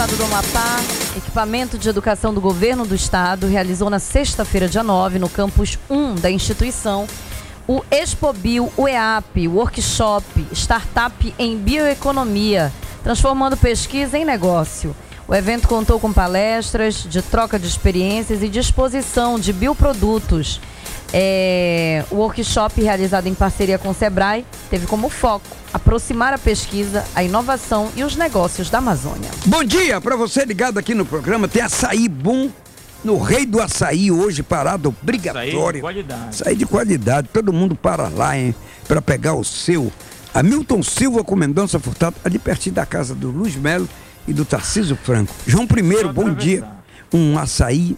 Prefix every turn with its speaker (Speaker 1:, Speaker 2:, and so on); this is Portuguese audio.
Speaker 1: Estado do Amapá, equipamento de educação do Governo do Estado, realizou na sexta-feira, dia 9, no campus 1 da instituição, o Expobio UEAP, Workshop Startup em Bioeconomia, transformando pesquisa em negócio. O evento contou com palestras de troca de experiências e de exposição de bioprodutos. O workshop, realizado em parceria com o Sebrae, teve como foco aproximar a pesquisa, a inovação e os negócios da Amazônia.
Speaker 2: Bom dia para você ligado aqui no programa. Tem açaí bom no Rei do Açaí hoje, parada obrigatória.
Speaker 3: Açaí de qualidade.
Speaker 2: Açaí de qualidade. Todo mundo para lá, hein, para pegar o seu. Hamilton Silva com Mendonça Furtado, ali pertinho da casa do Luiz Melo e do Tarcísio Franco. João I, bom dia. Um açaí